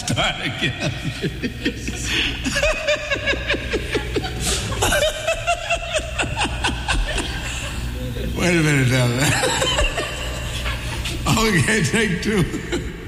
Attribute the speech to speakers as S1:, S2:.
S1: Start again. Wait a minute now. Okay, take two.